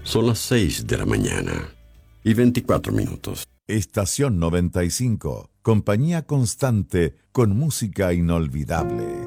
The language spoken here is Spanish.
Son las 6 de la mañana y 24 minutos. Estación 95, compañía constante con música inolvidable.